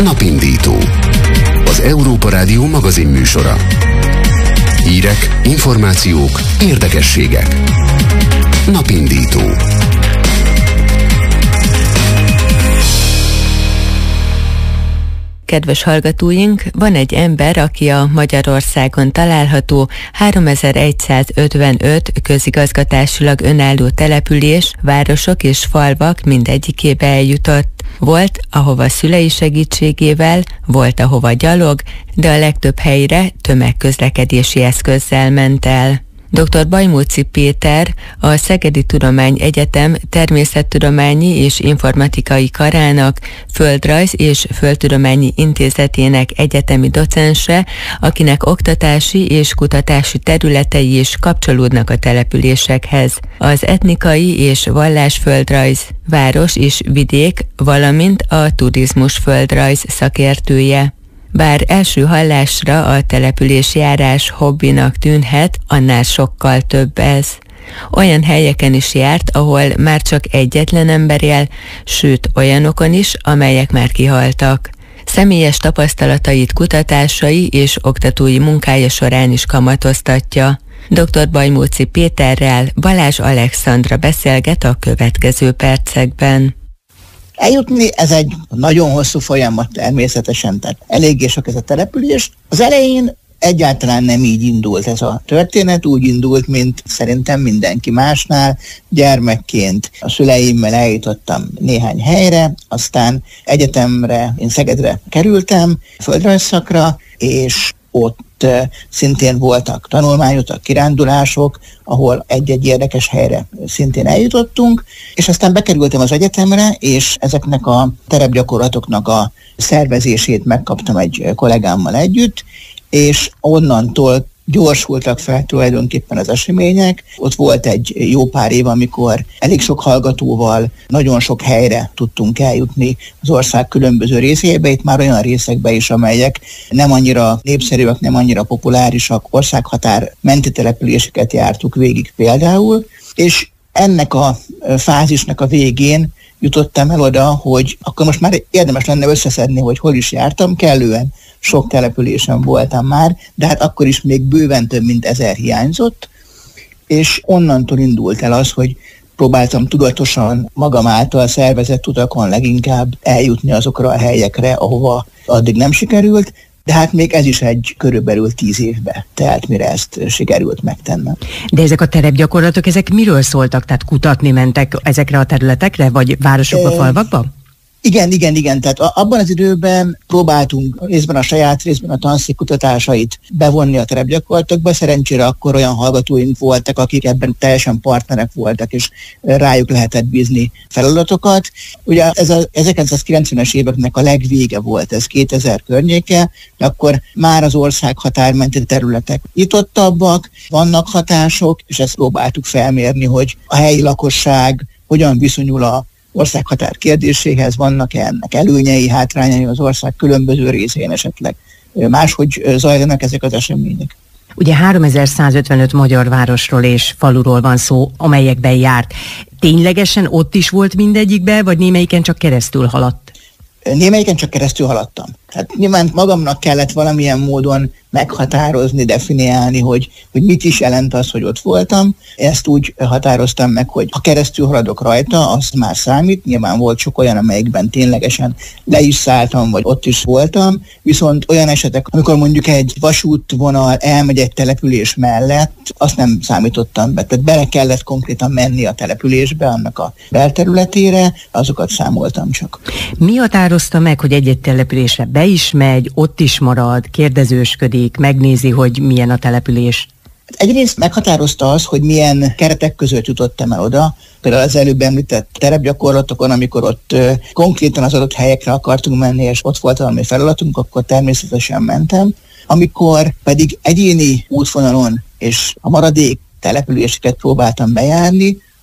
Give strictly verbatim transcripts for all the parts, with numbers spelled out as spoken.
Napindító. Az Európa Rádió magazin műsora. Hírek, információk, érdekességek. Napindító. Kedves hallgatóink, van egy ember, aki a Magyarországon található háromezer-egyszázötvenöt közigazgatásilag önálló település, városok és falvak mindegyikébe eljutott. Volt, ahova szülei segítségével, volt, ahova gyalog, de a legtöbb helyre tömegközlekedési eszközzel ment el. doktor Bajmóci Péter, a Szegedi Tudományegyetem Természettudományi és Informatikai Karának Földrajz és Földtudományi Intézetének egyetemi docense, akinek oktatási és kutatási területei is kapcsolódnak a településekhez. Az etnikai és vallásföldrajz, város és vidék, valamint a turizmus földrajz szakértője. Bár első hallásra a településjárás hobbinak tűnhet, annál sokkal több ez. Olyan helyeken is járt, ahol már csak egyetlen ember él, sőt olyanokon is, amelyek már kihaltak. Személyes tapasztalatait, kutatásai és oktatói munkája során is kamatoztatja. doktor Bajmóci Péterrel Balázs Alexandra beszélget a következő percekben. Eljutni, ez egy nagyon hosszú folyamat természetesen, tehát eléggé sok ez a település. Az elején egyáltalán nem így indult ez a történet, úgy indult, mint szerintem mindenki másnál. Gyermekként a szüleimmel eljutottam néhány helyre, aztán egyetemre, én Szegedre kerültem, földrajzszakra, és ott szintén voltak tanulmányutak, kirándulások, ahol egy-egy érdekes helyre szintén eljutottunk, és aztán bekerültem az egyetemre, és ezeknek a terepgyakorlatoknak a szervezését megkaptam egy kollégámmal együtt, és onnantól gyorsultak fel tulajdonképpen az események. Ott volt egy jó pár év, amikor elég sok hallgatóval nagyon sok helyre tudtunk eljutni az ország különböző részébe, itt már olyan részekbe is, amelyek nem annyira népszerűek, nem annyira populárisak, országhatár menti településeket jártuk végig például, és ennek a fázisnak a végén jutottam el oda, hogy akkor most már érdemes lenne összeszedni, hogy hol is jártam, kellően sok településen voltam már, de hát akkor is még bőven több mint ezer hiányzott, és onnantól indult el az, hogy próbáltam tudatosan magam által szervezett utakon leginkább eljutni azokra a helyekre, ahova addig nem sikerült, de hát még ez is egy körülbelül tíz évbe telt, mire ezt sikerült megtennem. De ezek a terepgyakorlatok, ezek miről szóltak? Tehát kutatni mentek ezekre a területekre, vagy városokba, e- falvakba? Igen, igen, igen. Tehát abban az időben próbáltunk részben a saját, részben a tanszék kutatásait bevonni a terepgyakorlatokba. Szerencsére akkor olyan hallgatóink voltak, akik ebben teljesen partnerek voltak, és rájuk lehetett bízni feladatokat. Ugye ez a ezerkilencszázkilencvenes éveknek a legvége volt, ez kétezer környéke, akkor már az ország határmenti területek nyitottabbak, vannak hatások, és ezt próbáltuk felmérni, hogy a helyi lakosság hogyan viszonyul a országhatár kérdéséhez, vannak-e ennek előnyei, hátrányai az ország különböző részén esetleg máshogy zajlanak ezek az események. Ugye háromezer-százötvenöt magyar városról és faluról van szó, amelyekben járt. Ténylegesen ott is volt mindegyikben, vagy némelyiken csak keresztül haladt? Némelyiken csak keresztül haladtam. Hát nyilván magamnak kellett valamilyen módon meghatározni, definiálni, hogy, hogy mit is jelent az, hogy ott voltam. Ezt úgy határoztam meg, hogy ha keresztül haladok rajta, az már számít. Nyilván volt sok olyan, amelyikben ténylegesen le is szálltam, vagy ott is voltam. Viszont olyan esetek, amikor mondjuk egy vasútvonal elmegy egy település mellett, azt nem számítottam be. Tehát bele kellett konkrétan menni a településbe, annak a belterületére, azokat számoltam csak. Mi határozta meg, hogy egy-egy településre be is megy, ott is marad, kérdezősködik, megnézi, hogy milyen a település? Egyrészt meghatározta az, hogy milyen keretek között jutottam el oda. Például az előbb említett terepgyakorlatokon, amikor ott uh, konkrétan az adott helyekre akartunk menni, és ott volt valami feladatunk, akkor természetesen mentem. Amikor pedig egyéni útvonalon és a maradék településeket próbáltam bejárni,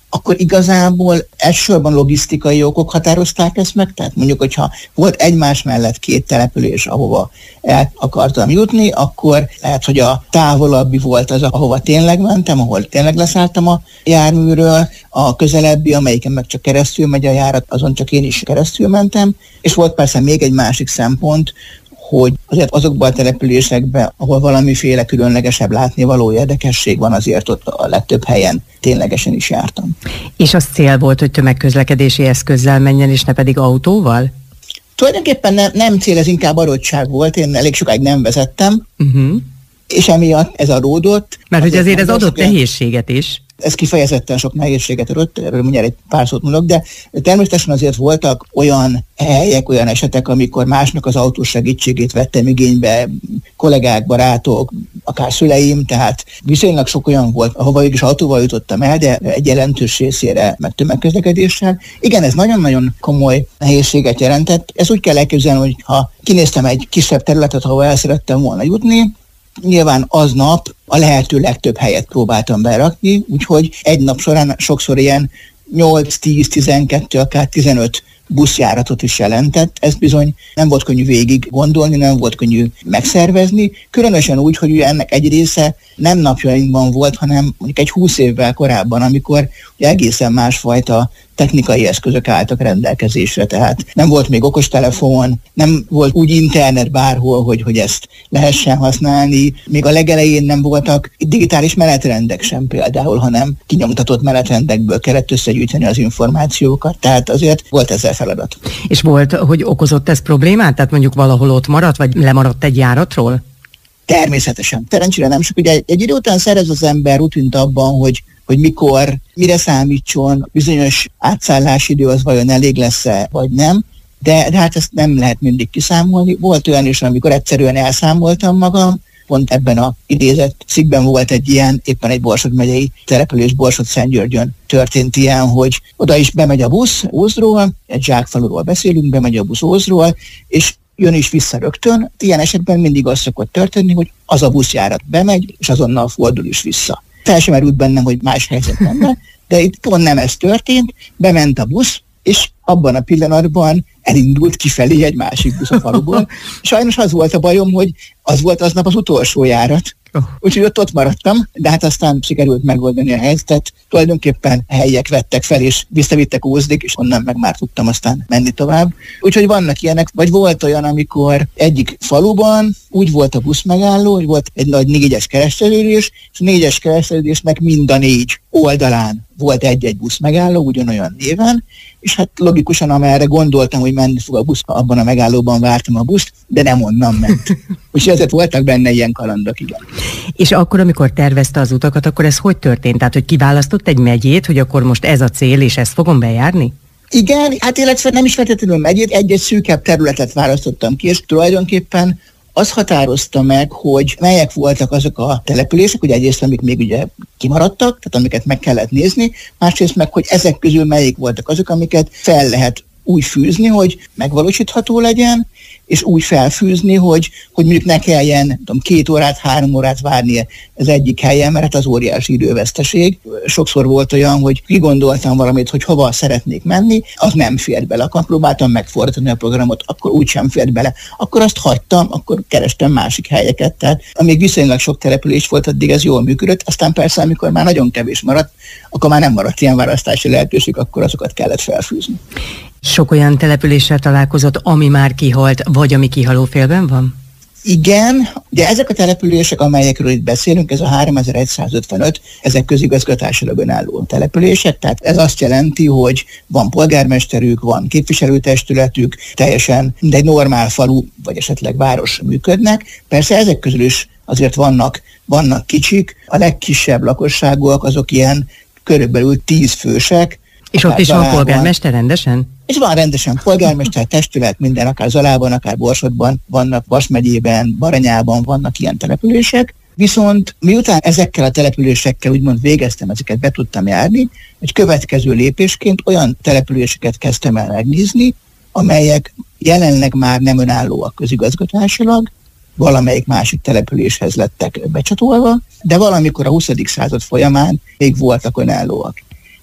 akkor igazából elsősorban logisztikai okok határozták ezt meg, tehát mondjuk, hogyha volt egymás mellett két település, ahova el akartam jutni, akkor lehet, hogy a távolabbi volt az, ahova tényleg mentem, ahol tényleg leszálltam a járműről, a közelebbi, amelyiken meg csak keresztül megy a járat, azon csak én is keresztül mentem, és volt persze még egy másik szempont, hogy azért azokban a településekben, ahol valamiféle különlegesebb látnivaló érdekesség van, azért ott a legtöbb helyen ténylegesen is jártam. És az cél volt, hogy tömegközlekedési eszközzel menjen, és ne pedig autóval? Tulajdonképpen ne, nem cél, ez inkább adottság volt, én elég sokáig nem vezettem, uh-huh. és emiatt ez adódott. Mert hogy azért ez adott nehézséget is. Ez kifejezetten sok nehézséget adott, erről mindjárt egy pár szót mondok, de természetesen azért voltak olyan helyek, olyan esetek, amikor másnak az autós segítségét vettem igénybe, kollégák, barátok, akár szüleim, tehát viszonylag sok olyan volt, ahova is autóval jutottam el, de egy jelentős részére meg tömegközlekedéssel. Igen, ez nagyon-nagyon komoly nehézséget jelentett. Ez úgy kell elképzelni, hogy ha kinéztem egy kisebb területet, ahova el szerettem volna jutni, nyilván aznap a lehető legtöbb helyet próbáltam berakni, úgyhogy egy nap során sokszor ilyen nyolc, tíz, tizenkettő, akár tizenöt buszjáratot is jelentett. Ez bizony nem volt könnyű végig gondolni, nem volt könnyű megszervezni, különösen úgy, hogy ennek egy része nem napjainkban volt, hanem mondjuk egy húsz évvel korábban, amikor egészen másfajta technikai eszközök álltak rendelkezésre, tehát nem volt még okostelefon, nem volt úgy internet bárhol, hogy, hogy ezt lehessen használni, még a legelején nem voltak digitális menetrendek sem például, hanem kinyomtatott menetrendekből kellett összegyűjteni az információkat, tehát azért volt ezzel feladat. És volt, hogy okozott ez problémát? Tehát mondjuk valahol ott maradt, vagy lemaradt egy járatról? Természetesen. Szerencsére nem sok. Ugye egy, egy idő után szerez az ember rutint abban, hogy, hogy mikor, mire számítson, bizonyos átszállási idő az vajon elég lesz-e, vagy nem. De, de hát ezt nem lehet mindig kiszámolni. Volt olyan is, amikor egyszerűen elszámoltam magam. Pont ebben a idézett cikkben volt egy ilyen, éppen egy Borsod megyei település, Borsod-Szentgyörgyön történt ilyen, hogy oda is bemegy a busz Ózról, egy zsákfaluról beszélünk, bemegy a busz Ózról, és jön is vissza rögtön. Ilyen esetben mindig az szokott történni, hogy az a buszjárat bemegy, és azonnal fordul is vissza. Fel sem merült bennem, hogy más helyzet lenne, de itt pont nem ez történt, bement a busz, és abban a pillanatban elindult kifelé egy másik busz a faluból. Sajnos az volt a bajom, hogy az volt aznap az utolsó járat. Oh. Úgyhogy ott, ott maradtam, de hát aztán sikerült megoldani a helyzetet. Tulajdonképpen helyiek vettek fel, és visszavittek Ózdig, és onnan meg már tudtam aztán menni tovább. Úgyhogy vannak ilyenek, vagy volt olyan, amikor egyik faluban úgy volt a buszmegálló, hogy volt egy nagy négyes keresztelődés, és a négyes keresztelődésnek mind a négy oldalán volt egy-egy buszmegálló, ugyanolyan néven, és hát logikusan, amerre gondoltam, hogy menni fog a busz, abban a megállóban vártam a buszt, de nem onnan ment. Úgyhogy ezért voltak benne ilyen kalandok, igen. És akkor, amikor tervezte az utakat, akkor ez hogy történt? Tehát, hogy kiválasztott egy megyét, hogy akkor most ez a cél, és ezt fogom bejárni? Igen, hát illetve nem is feltétlenül megyét, egy-egy szűkebb területet választottam ki, és tulajdonképpen az határozta meg, hogy melyek voltak azok a települések, ugye egyrészt, amik még ugye kimaradtak, tehát amiket meg kellett nézni, másrészt meg, hogy ezek közül melyik voltak azok, amiket fel lehet úgy fűzni, hogy megvalósítható legyen, és úgy felfűzni, hogy, hogy mondjuk ne kelljen tudom, két órát, három órát várni az egyik helyen, mert az óriási időveszteség. Sokszor volt olyan, hogy kigondoltam valamit, hogy hova szeretnék menni, az nem fért bele. Akkor próbáltam megfordítani a programot, akkor úgy sem fért bele. Akkor azt hagytam, akkor kerestem másik helyeket. Tehát amíg viszonylag sok település volt, addig ez jól működött. Aztán persze, amikor már nagyon kevés maradt, akkor már nem maradt ilyen választási lehetőség, akkor azokat kellett felfűzni. Sok olyan településsel találkozott, ami már kihalt, vagy ami kihalófélben van? Igen, de ezek a települések, amelyekről itt beszélünk, ez a háromezer-százötvenöt, ezek közigazgatásilag önálló települések, tehát ez azt jelenti, hogy van polgármesterük, van képviselőtestületük, teljesen egy normál falu, vagy esetleg város működnek. Persze ezek közül is azért vannak, vannak kicsik, a legkisebb lakosságúak azok ilyen körülbelül tíz fősek. És ott is van polgármester rendesen? És van rendesen polgármester, testület, minden, akár Zalában, akár Borsodban, vannak Vas megyében, Baranyában vannak ilyen települések. Viszont miután ezekkel a településekkel úgymond végeztem, ezeket be tudtam járni, egy következő lépésként olyan településeket kezdtem el megnézni, amelyek jelenleg már nem önállóak közigazgatásilag, valamelyik másik településhez lettek becsatolva, de valamikor a huszadik század folyamán még voltak önállóak.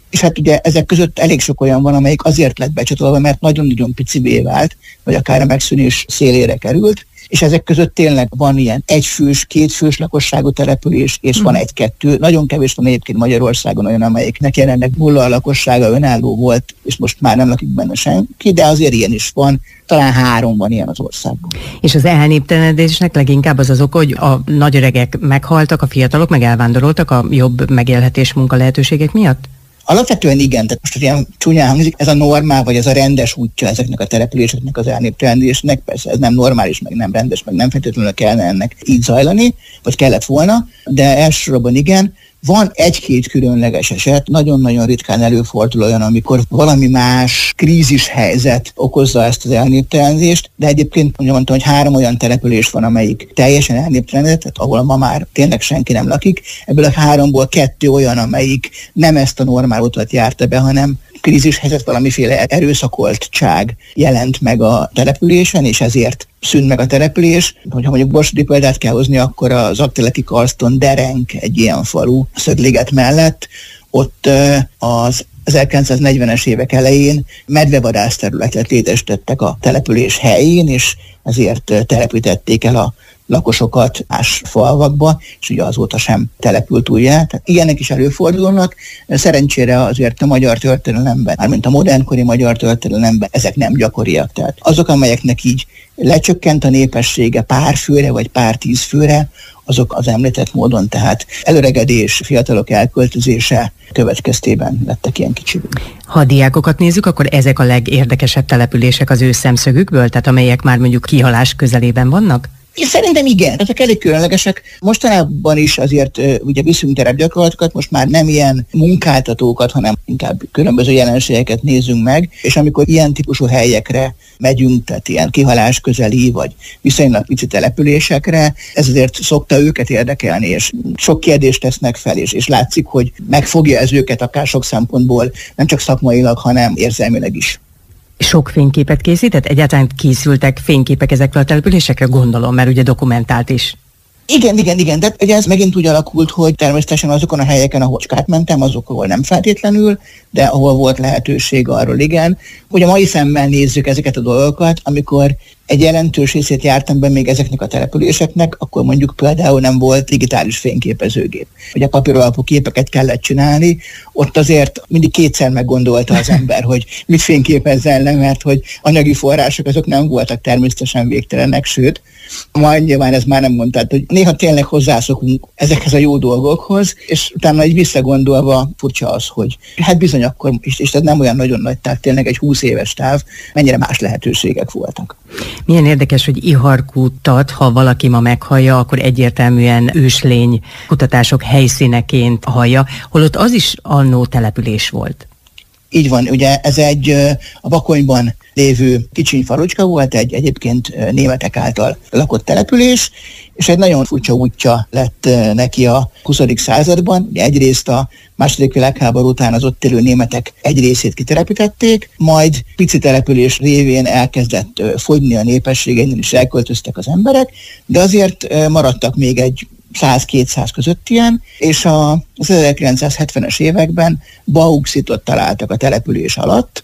És hát ugye ezek között elég sok olyan van, amelyik azért lett becsatolva, mert nagyon-nagyon picibé vált, vagy akár a megszűnés szélére került, és ezek között tényleg van ilyen egyfős, kétfős lakosságú település, és mm. van egy-kettő. Nagyon kevés van egyébként Magyarországon olyan, amelyiknek jelenleg nulla a lakossága, önálló volt, és most már nem lakik benne senki, de azért ilyen is van. Talán három van ilyen az országban. És az elnéptelenedésnek leginkább az az oka, hogy a nagyöregek meghaltak, a fiatalok meg elvándoroltak a jobb megélhetés munka lehetőségek miatt? Alapvetően igen, tehát most ilyen csúnyán hangzik, ez a normál, vagy ez a rendes útja ezeknek a településeknek, az elnéptelenedésnek, persze ez nem normális, meg nem rendes, meg nem feltétlenül kellene ennek így zajlani, vagy kellett volna, de elsősorban igen. Van egy-két különleges eset, nagyon-nagyon ritkán előfordul olyan, amikor valami más krízis helyzet okozza ezt az elnéptelenedést, de egyébként mondtam, hogy három olyan település van, amelyik teljesen elnéptelenedett, tehát ahol ma már tényleg senki nem lakik. Ebből a háromból kettő olyan, amelyik nem ezt a normál utat járta be, hanem krízis helyzet, valamiféle erőszakoltság jelent meg a településen, és ezért szűnt meg a település. Hogyha mondjuk borsodi példát kell hozni, akkor az Aggteleki Karszton Derenk egy ilyen falu Szögliget mellett, ott az ezerkilencszáznegyvenes évek elején medvevadász területet létesítettek a település helyén, és ezért telepítették el a lakosokat más falvakba, és ugye azóta sem települt újjá. Tehát ilyenek is előfordulnak. Szerencsére azért a magyar történelemben, mármint a modernkori magyar történelemben ezek nem gyakoriak. Tehát azok, amelyeknek így lecsökkent a népessége pár főre, vagy pár tíz főre, azok az említett módon, tehát előregedés, fiatalok elköltözése következtében lettek ilyen kicsibbek. Ha a diákokat nézzük, akkor ezek a legérdekesebb települések az ő szemszögükből, tehát amelyek már mondjuk kihalás közelében vannak? Én szerintem igen, ezek elég különlegesek. Mostanában is azért ugye viszünk terepgyakorlatokat, most már nem ilyen munkáltatókat, hanem inkább különböző jelenségeket nézzünk meg, és amikor ilyen típusú helyekre megyünk, tehát ilyen kihalás közeli, vagy viszonylag pici településekre, ez azért szokta őket érdekelni, és sok kérdést tesznek fel, és, és látszik, hogy megfogja ez őket akár sok szempontból, nem csak szakmailag, hanem érzelmileg is. Sok fényképet készített? Egyáltalán készültek fényképek ezekről a településekre, gondolom, mert ugye dokumentált is. Igen, igen, igen, de ugye ez megint úgy alakult, hogy természetesen azokon a helyeken, ahol csak átmentem, azok, ahol nem feltétlenül, de ahol volt lehetőség arról, igen. Hogy a mai szemmel nézzük ezeket a dolgokat, amikor egy jelentős részét jártam be még ezeknek a településeknek, akkor mondjuk például nem volt digitális fényképezőgép. Ugye papíralapú képeket kellett csinálni, ott azért mindig kétszer meggondolta az ember, hogy mit fényképezzen le, mert hogy anyagi források azok nem voltak természetesen végtelenek, sőt, majd nyilván ez már nem mondtad, hogy néha tényleg hozzászokunk ezekhez a jó dolgokhoz, és utána egy visszagondolva furcsa az, hogy hát bizony akkor, és, és ez nem olyan nagyon nagy, tehát tényleg egy húsz éves táv, mennyire más lehetőségek voltak. Milyen érdekes, hogy Iharkútat, ha valaki ma meghallja, akkor egyértelműen őslény kutatások helyszíneként hallja, holott az is annó település volt. Így van, ugye ez egy a Bakonyban lévő kicsiny falucska volt, egy egyébként németek által lakott település, és egy nagyon furcsa útja lett neki a huszadik században. Egyrészt a második világháború után az ott élő németek egy részét kitelepítették, majd pici település révén elkezdett fogyni a népesség, innen is elköltöztek az emberek, de azért maradtak még egy száz-kétszáz között ilyen, és az ezerkilencszázhetvenes években bauxitot találtak a település alatt,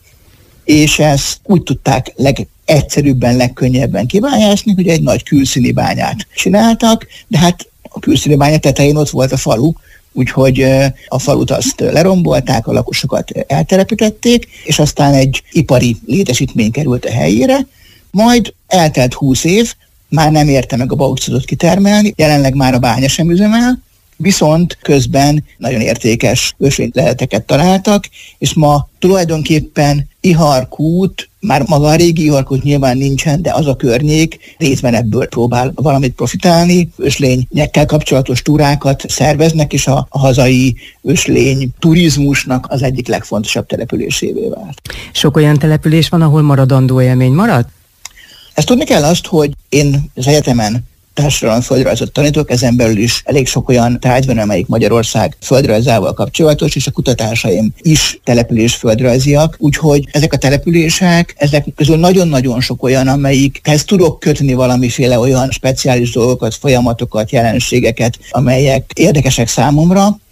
és ezt úgy tudták legegyszerűbben, legkönnyebben kibányászni, hogy egy nagy külszíni bányát csináltak, de hát a külszíni bánya tetején ott volt a falu, úgyhogy a falut azt lerombolták, a lakosokat eltelepítették, és aztán egy ipari létesítmény került a helyére, majd eltelt húsz év, már nem érte meg a bauxitot kitermelni, jelenleg már a bánya sem üzemel, viszont közben nagyon értékes őslényleleteket találtak, és ma tulajdonképpen Iharkút, már maga a régi Iharkút nyilván nincsen, de az a környék részben ebből próbál valamit profitálni, őslényekkel kapcsolatos túrákat szerveznek, és a, a hazai őslény turizmusnak az egyik legfontosabb településévé vált. Sok olyan település van, ahol maradandó élmény marad? Ezt tudni kell azt, hogy én az egyetemen társadalomföldrajzot tanítok, ezen belül is elég sok olyan tárgy van, amelyik Magyarország földrajzával kapcsolatos, és a kutatásaim is településföldrajziak, úgyhogy ezek a települések, ezek közül nagyon-nagyon sok olyan, amelyikhez tudok kötni valamiféle olyan speciális dolgokat, folyamatokat, jelenségeket, amelyek érdekesek számomra,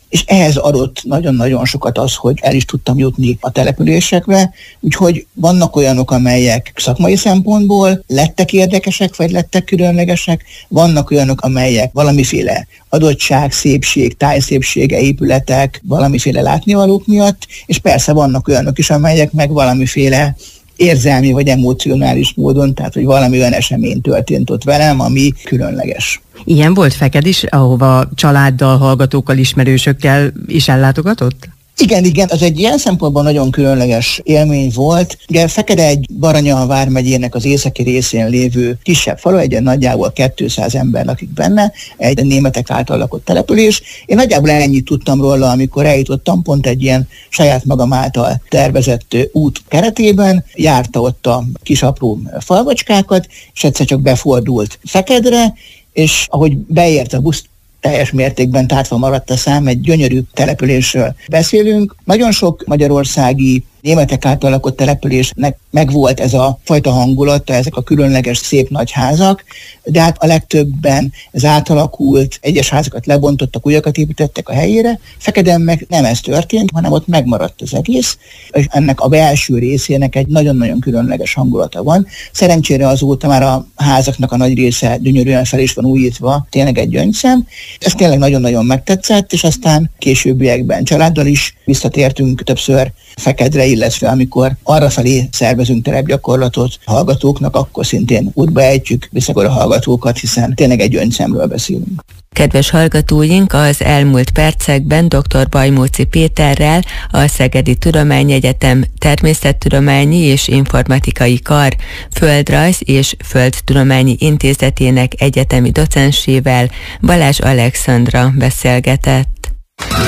és ehhez adott nagyon-nagyon sokat az, hogy el is tudtam jutni a településekre, úgyhogy vannak olyanok, amelyek szakmai szempontból lettek érdekesek, vagy lettek különlegesek, vannak olyanok, amelyek valamiféle adottság, szépség, tájszépsége, épületek, valamiféle látnivalók miatt, és persze vannak olyanok is, amelyek meg valamiféle érzelmi vagy emocionális módon, tehát hogy valami olyan esemény történt ott velem, ami különleges. Ilyen volt Feked is, ahova családdal, hallgatókkal, ismerősökkel is ellátogatott? Igen, igen, az egy ilyen szempontból nagyon különleges élmény volt. Ugye Fekede egy Baranya vármegyének az északi részén lévő kisebb falu, egy nagyjából kétszáz ember lakik benne, egy németek által lakott település. Én nagyjából ennyit tudtam róla, amikor eljutottam, pont egy ilyen saját magam által tervezett út keretében, járta ott a kis apró falvacskákat, és egyszer csak befordult Fekedre, és ahogy beért a busz, teljes mértékben tátva maradt a szám, egy gyönyörű településről beszélünk. Nagyon sok magyarországi németek által lakott településnek megvolt ez a fajta hangulata, ezek a különleges szép nagy házak, de hát a legtöbben ez átalakult, egyes házakat lebontottak, újakat építettek a helyére. Fekeden meg nem ez történt, hanem ott megmaradt az egész, és ennek a belső részének egy nagyon-nagyon különleges hangulata van. Szerencsére azóta már a házaknak a nagy része gyönyörűen fel is van újítva, tényleg egy gyöngyszem. Ez tényleg nagyon-nagyon megtetszett, és aztán későbbiekben családdal is visszatértünk többször Fekedre, illetve amikor arrafelé szervezünk terepgyakorlatot hallgatóknak, akkor szintén útba ejtjük visszakor a hallgatókat, hiszen tényleg egy gyöngyszemről beszélünk. Kedves hallgatóink, az elmúlt percekben dr. Bajmóci Péterrel, a Szegedi Tudományegyetem Természettudományi és Informatikai Kar Földrajz és Földtudományi Intézetének egyetemi docensével, Balázs Alexandra beszélgetett.